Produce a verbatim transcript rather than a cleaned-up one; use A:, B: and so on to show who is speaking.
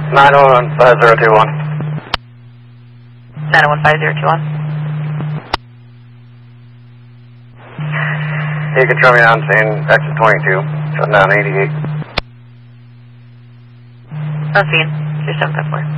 A: nine one five zero two one.
B: nine one five zero two one.
A: You can show me on scene, exit twenty-two, shutting down eighty-eight.
B: On scene, two seven five four.